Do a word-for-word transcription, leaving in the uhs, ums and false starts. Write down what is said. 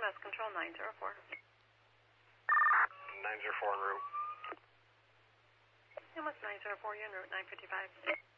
West Control nine zero four. nine zero four en route. West nine zero four, you're en route nine fifty-five.